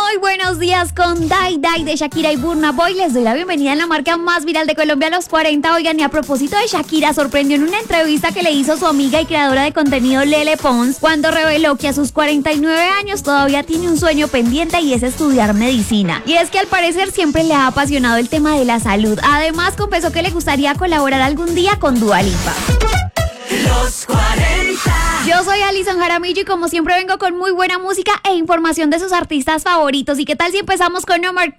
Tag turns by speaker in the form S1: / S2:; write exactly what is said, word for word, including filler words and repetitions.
S1: Muy buenos días con Dai Dai de Shakira y Burna Boy. Les doy la bienvenida en la marca más viral de Colombia a los cuarenta. Oigan, y a propósito de Shakira, sorprendió en una entrevista que le hizo su amiga y creadora de contenido Lele Pons cuando reveló que a sus cuarenta y nueve años todavía tiene un sueño pendiente y es estudiar medicina. Y es que al parecer siempre le ha apasionado el tema de la salud. Además, confesó que le gustaría colaborar algún día con Dua Lipa.
S2: Los cuarenta.
S1: Yo soy Alison Jaramillo y como siempre vengo con muy buena música e información de sus artistas favoritos. ¿Y qué tal si empezamos con Omar